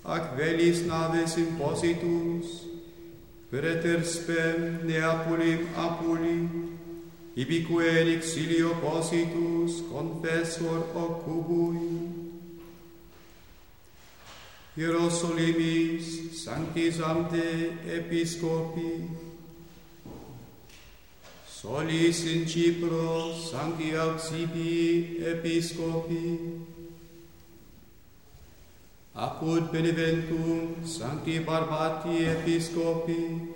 ac velis naves impositus, preter spem Neapolim Apuli, ibique in exilio positus confessor occubui. Hierosolimis sanctis ante episcopi, solis in Cipro sancti auxilii episcopi, apud beneventum sancti Barbati episcopi,